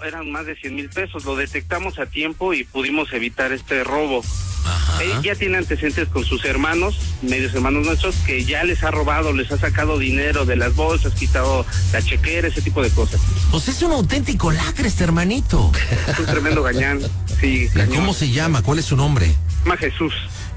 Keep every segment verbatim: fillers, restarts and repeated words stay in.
eran más de cien mil pesos. Lo detectamos a tiempo y pudimos evitar este robo. Ajá. Él ya tiene antecedentes con sus hermanos, medios hermanos nuestros, que ya les ha robado, les ha sacado dinero de las bolsas, quitado la chequera, ese tipo de cosas. Pues es un auténtico lacre este hermanito. Es un tremendo gañán. Sí, gañón. ¿Cómo se llama? ¿Cuál es su nombre? Se llama Jesús.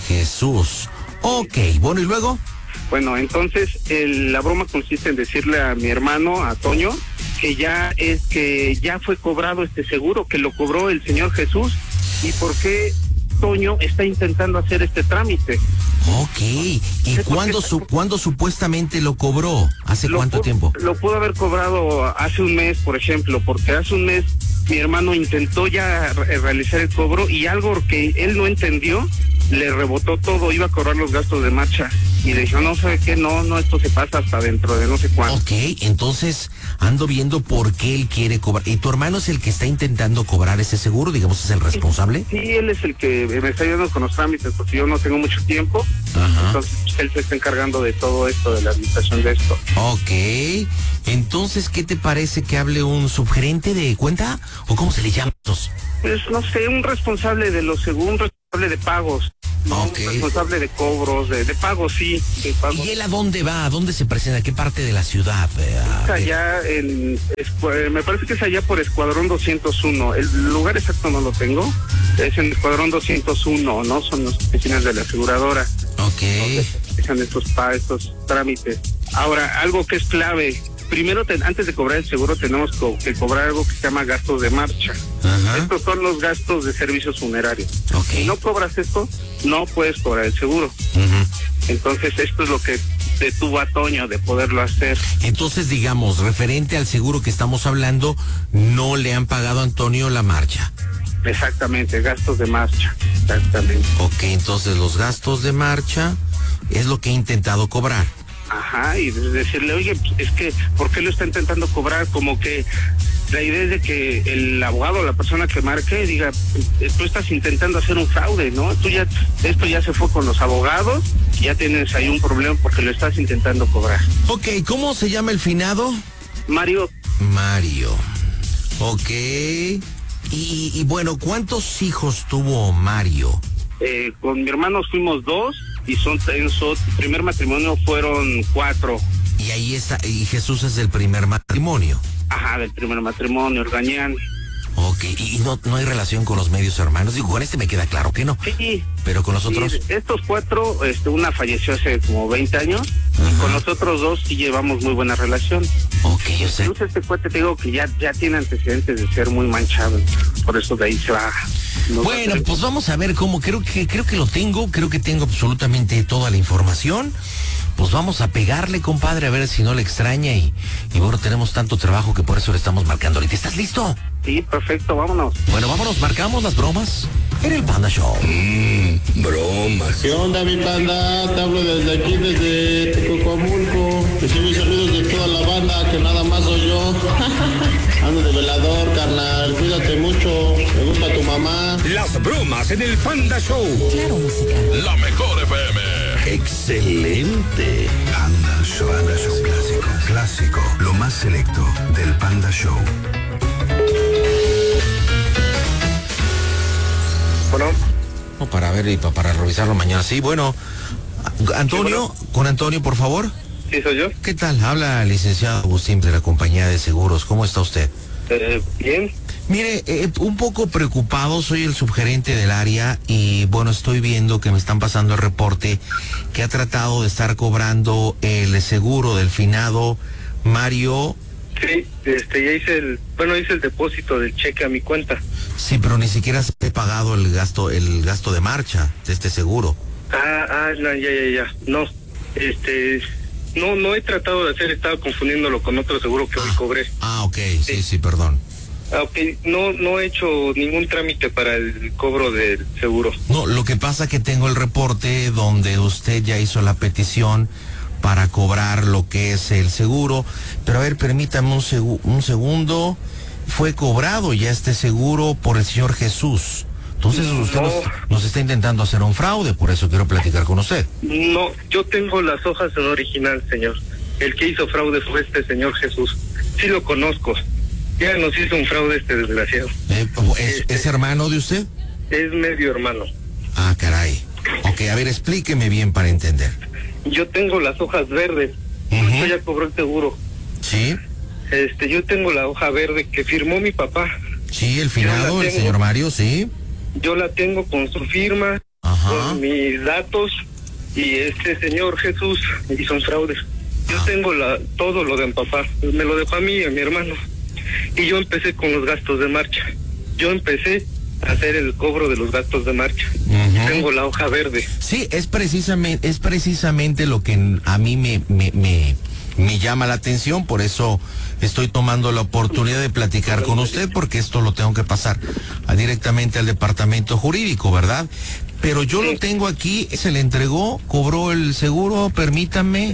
Jesús. Ok, bueno, ¿y luego? Bueno, entonces el, la broma consiste en decirle a mi hermano, a Toño, que ya es que ya fue cobrado este seguro, que lo cobró el señor Jesús, y por qué Toño está intentando hacer este trámite. Ok, ¿y cuándo, su, cuándo supuestamente lo cobró? ¿Hace cuánto pudo, tiempo? Lo pudo haber cobrado hace un mes, por ejemplo, porque hace un mes mi hermano intentó ya re- realizar el cobro y algo que él no entendió, le rebotó todo, iba a cobrar los gastos de marcha y le dijo, no, ¿sabe qué? No, no, esto se pasa hasta dentro de no sé cuánto. Ok, entonces ando viendo por qué él quiere cobrar. ¿Y tu hermano es el que está intentando cobrar ese seguro? Digamos, ¿es el responsable? Sí, él es el que me está ayudando con los trámites porque yo no tengo mucho tiempo. Ajá. Entonces él se está encargando de todo esto, de la administración de esto. Ok, entonces, ¿qué te parece que hable un subgerente de cuenta? ¿O cómo se le llama? Pues no sé, un responsable de los seguros, un responsable de pagos, ¿no? Ok. Un responsable de cobros, de, de pagos, sí, de pagos. ¿Y él a dónde va? ¿A dónde se presenta? ¿A qué parte de la ciudad? Eh, a Es ver. allá en, escu- me parece que es allá por Escuadrón doscientos uno. El lugar exacto no lo tengo. Es en Escuadrón doscientos uno, ¿no? Son las oficinas de la aseguradora. Ok. Están estos, pa- estos trámites. Ahora, algo que es clave. Primero, te- antes de cobrar el seguro, tenemos co- que cobrar algo que se llama gastos de marcha. Ajá. Estos son los gastos de servicios funerarios. Ok. Si no cobras esto, no puedes cobrar el seguro. Ujú. Entonces, esto es lo que detuvo a Toño de poderlo hacer. Entonces, digamos, referente al seguro que estamos hablando, no le han pagado a Antonio la marcha. Exactamente, gastos de marcha. Exactamente. Ok, entonces los gastos de marcha es lo que he intentado cobrar. Ajá, y decirle, oye, pues, es que, ¿por qué lo está intentando cobrar? Como que la idea es de que el abogado, la persona que marque, diga, tú estás intentando hacer un fraude, ¿no? Tú ya, esto ya se fue con los abogados, ya tienes ahí un problema porque lo estás intentando cobrar. Ok, ¿cómo se llama el finado? Mario, Mario. Ok. Y, y bueno, ¿cuántos hijos tuvo Mario? eh, con mi hermano fuimos dos y son en su primer matrimonio fueron cuatro. Y ahí está, y Jesús es del primer matrimonio. Ajá, del primer matrimonio, el gañán. Ok, y no, no hay relación con los medios hermanos. Digo, con este me queda claro que no. Sí. Pero con los otros. Sí, estos cuatro, este, una falleció hace como veinte años, Ajá. y con los otros dos sí llevamos muy buena relación. Ok, yo sé. Incluso este cuate, te digo que ya, ya tiene antecedentes de ser muy manchado, por eso de ahí se va. No Bueno, va a- pues vamos a ver cómo, creo que, creo que lo tengo, creo que tengo absolutamente toda la información. Pues vamos a pegarle, compadre, a ver si no le extraña y, y bueno, tenemos tanto trabajo que por eso le estamos marcando ahorita. ¿Estás listo? Sí, perfecto, vámonos. Bueno, vámonos, marcamos las bromas en el Panda Show. Mmm, bromas. ¿Qué onda, mi panda? Te hablo desde aquí, desde Tecocamulco. Recibo saludos de toda la banda, que nada más soy yo. Ando de velador, carnal. Cuídate mucho. Me gusta tu mamá. Las bromas en el Panda Show. Claro, música. La mejor F M. Excelente. Panda Show. Panda Show clásico. Clásico. Lo más selecto del Panda Show. Bueno, No, para ver y pa- para revisarlo mañana. Sí, bueno. Antonio, con Antonio, por favor. ¿sí soy yo? ¿Qué tal? Habla el licenciado Agustín de la compañía de seguros. ¿Cómo está usted? Eh, bien. Mire, eh, un poco preocupado, soy el subgerente del área y bueno, estoy viendo que me están pasando el reporte que ha tratado de estar cobrando el seguro del finado Mario. Sí, este, ya hice el, bueno, hice el depósito del cheque a mi cuenta. Sí, pero ni siquiera se ha pagado el gasto, el gasto de marcha de este seguro. Ah, ah, no, ya, ya, ya. No, este, no, no he tratado de hacer, estaba confundiéndolo con otro seguro que hoy cobré. Ah, ok, sí, sí, perdón. Ah, ok, no, no he hecho ningún trámite para el cobro del seguro. No, lo que pasa que tengo el reporte donde usted ya hizo la petición para cobrar lo que es el seguro, pero a ver, permítame un, segu- un segundo, fue cobrado ya este seguro por el señor Jesús. Entonces usted No. nos, nos está intentando hacer un fraude, por eso quiero platicar con usted. No, yo tengo las hojas en original, señor. El que hizo fraude fue este señor Jesús. Sí lo conozco. Ya nos hizo un fraude este desgraciado. Eh, ¿es, este, ¿Es hermano de usted? Es medio hermano. Ah, caray. Ok, a ver, explíqueme bien para entender. Yo tengo las hojas verdes. Uh-huh. Yo ya cobró el seguro. Sí. Este, yo tengo la hoja verde que firmó mi papá. Sí, el finado, el señor Mario, sí. Yo la tengo con su firma, ajá, con mis datos, y este señor Jesús hizo un fraude. Yo ah. tengo la todo lo de mi papá, me lo dejó a mí y a mi hermano. Y yo empecé con los gastos de marcha. Yo empecé a hacer el cobro de los gastos de marcha. Uh-huh. Tengo la hoja verde. Sí, es precisamente, es precisamente lo que a mí me, me, me, me llama la atención, por eso estoy tomando la oportunidad de platicar con usted, porque esto lo tengo que pasar a, directamente al departamento jurídico, ¿verdad? Pero yo sí. lo tengo aquí, se le entregó, cobró el seguro, permítame.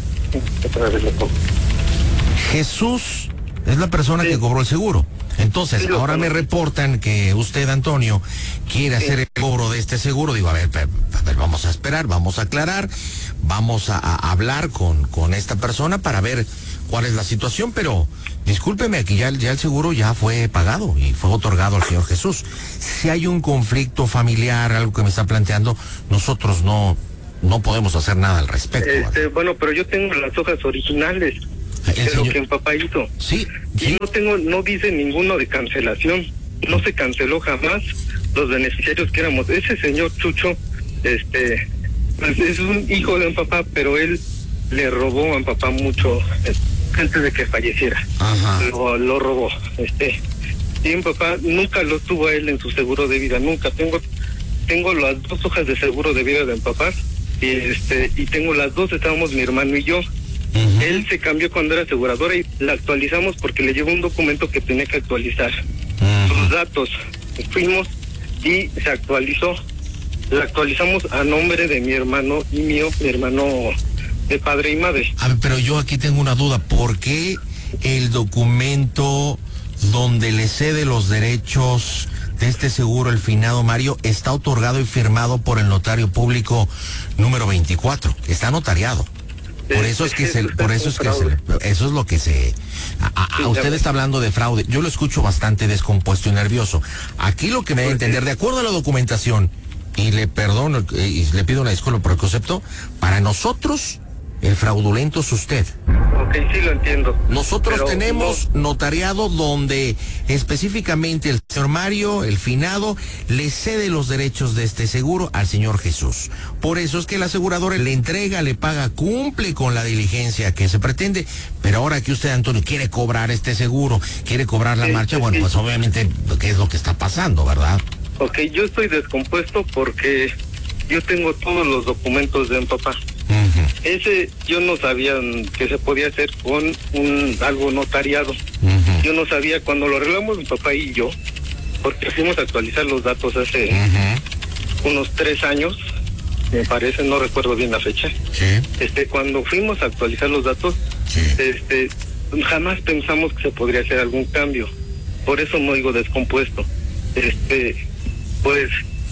Jesús es la persona sí. que cobró el seguro. Entonces, sí, ahora me reportan que usted, Antonio, quiere sí. hacer el cobro de este seguro. Digo, a ver, a ver, vamos a esperar, vamos a aclarar, vamos a, a hablar con, con esta persona para ver cuál es la situación, pero discúlpeme, aquí ya, ya el seguro ya fue pagado y fue otorgado al señor Jesús. Si hay un conflicto familiar, algo que me está planteando, nosotros no, no podemos hacer nada al respecto. Este, bueno, pero yo tengo las hojas originales. Es lo que mi papá hizo. Sí, sí. Y no tengo, no dice ninguno de cancelación. No se canceló jamás los beneficiarios que éramos. Ese señor Chucho, este, pues es un hijo de mi papá, pero él le robó a mi papá mucho eh, antes de que falleciera. Ajá. Lo, lo robó. Este, y mi papá nunca lo tuvo a él en su seguro de vida. Nunca. Tengo, tengo las dos hojas de seguro de vida de mi papá. Y este, y tengo las dos, estábamos mi hermano y yo. Uh-huh. Él se cambió cuando era aseguradora y la actualizamos porque le llegó un documento que tenía que actualizar. Uh-huh. Sus datos. Fuimos y se actualizó. La actualizamos a nombre de mi hermano y mío, mi hermano de padre y madre. A ver, pero yo aquí tengo una duda. ¿Por qué el documento donde le cede los derechos de este seguro el finado Mario está otorgado y firmado por el notario público número veinticuatro? Está notariado. Por eso es que se, por eso es que se, eso es lo que se, a, a, usted está hablando de fraude. Yo lo escucho bastante descompuesto y nervioso. Aquí lo que me da a entender, de acuerdo a la documentación, y le perdono y le pido una disculpa por el concepto, para nosotros el fraudulento es usted. Ok, sí lo entiendo. Nosotros pero tenemos no... notariado donde específicamente el señor Mario, el finado, le cede los derechos de este seguro al señor Jesús. Por eso es que el asegurador le entrega, le paga, cumple con la diligencia que se pretende. Pero ahora que usted, Antonio, quiere cobrar este seguro, quiere cobrar la sí, marcha, sí, bueno, sí. pues obviamente, ¿qué es lo que está pasando, verdad? Ok, yo estoy descompuesto porque yo tengo todos los documentos de mi papá. Uh-huh. Ese yo no sabía que se podía hacer con un algo notariado. Uh-huh. Yo no sabía cuando lo arreglamos mi papá y yo, porque fuimos a actualizar los datos hace uh-huh. unos tres años, me parece, no recuerdo bien la fecha. Sí. Este, cuando fuimos a actualizar los datos, sí. este, jamás pensamos que se podría hacer algún cambio. Por eso no digo descompuesto. Este, pues,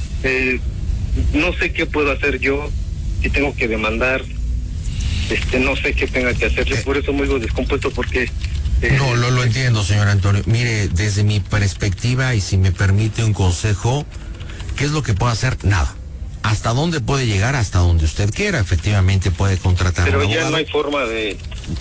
eh, no sé qué puedo hacer yo. Si tengo que demandar, este, no sé qué tenga que hacer. Por eso muy descompuesto, porque... Eh, no, lo, lo entiendo, señor Antonio. Mire, desde mi perspectiva, y si me permite un consejo, ¿qué es lo que puedo hacer? Nada. ¿Hasta dónde puede llegar? Hasta donde usted quiera. Efectivamente puede contratar Pero a un ya abogado. No hay forma de...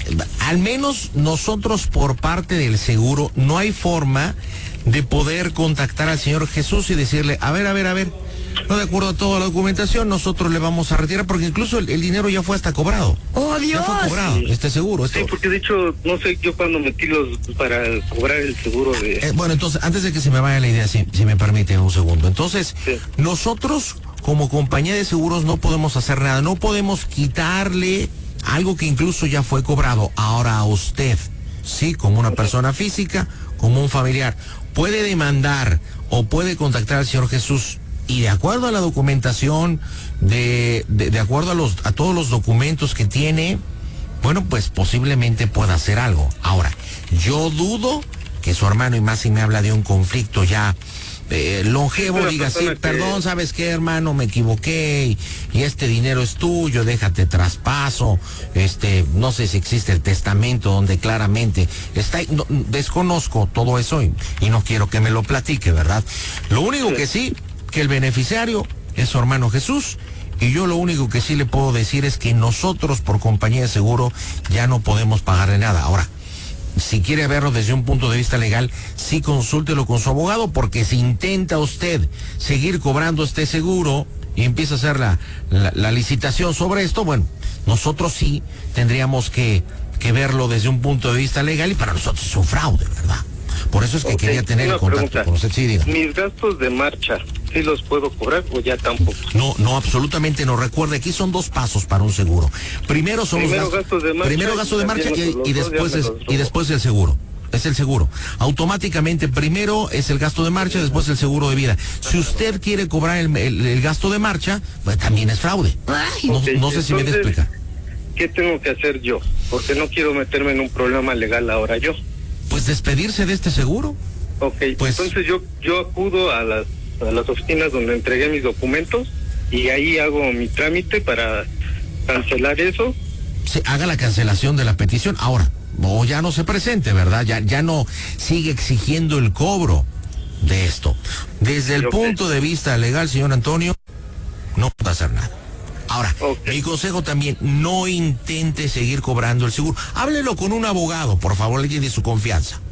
Al menos nosotros, por parte del seguro, no hay forma de poder contactar al señor Jesús y decirle, a ver, a ver, a ver... No, de acuerdo a toda la documentación, nosotros le vamos a retirar, porque incluso el, el dinero ya fue hasta cobrado. ¡Oh, Dios! Ya fue cobrado, sí. este seguro. Esto... Sí, porque de hecho, no sé, yo cuando metí los para cobrar el seguro de... Eh, bueno, entonces, antes de que se me vaya la idea, si, si me permite un segundo. Entonces, sí. nosotros, como compañía de seguros, no podemos hacer nada. No podemos quitarle algo que incluso ya fue cobrado. Ahora a usted, sí, como una persona física, como un familiar, puede demandar o puede contactar al señor Jesús. Y de acuerdo a la documentación, de, de, de acuerdo a los a todos los documentos que tiene, bueno, pues posiblemente pueda hacer algo. Ahora, yo dudo que su hermano, y más si me habla de un conflicto ya eh, longevo, diga sí, perdón, ¿sabes qué, hermano? Me equivoqué y, y este dinero es tuyo, déjate traspaso, este, no sé si existe el testamento donde claramente está, no, desconozco todo eso y, y no quiero que me lo platique, ¿verdad? Lo único que sí, que el beneficiario es su hermano Jesús, y yo lo único que sí le puedo decir es que nosotros por compañía de seguro ya no podemos pagarle nada. Ahora, si quiere verlo desde un punto de vista legal, sí consúltelo con su abogado, porque si intenta usted seguir cobrando este seguro y empieza a hacer la, la, la licitación sobre esto, bueno, nosotros sí tendríamos que, que verlo desde un punto de vista legal, y para nosotros es un fraude, ¿verdad? Por eso es que okay, quería tener el contacto pregunta. con usted. Sí, diga. ¿Mis gastos de marcha sí los puedo cobrar o ya tampoco? No, no, absolutamente no. Recuerde, aquí son dos pasos para un seguro. Primero son primero los gastos, gastos de marcha, primero gasto de marcha y, y, después es, y después el seguro. Es el seguro. Automáticamente, primero es el gasto de marcha, después el seguro de vida. Si usted quiere cobrar el, el, el gasto de marcha, pues también es fraude. Ay, no, okay, no sé entonces, si me dejo explicar. ¿Qué tengo que hacer yo? Porque no quiero meterme en un problema legal ahora yo. Pues despedirse de este seguro. Ok, pues, entonces yo yo acudo a las, a las oficinas donde entregué mis documentos y ahí hago mi trámite para cancelar eso. Se haga la cancelación de la petición. Ahora, o ya no se presente, ¿verdad? Ya, ya no sigue exigiendo el cobro de esto. Desde el okay. punto de vista legal, señor Antonio, no puede hacer nada. Ahora, okay. mi consejo también, no intente seguir cobrando el seguro. Háblelo con un abogado, por favor, alguien de su confianza.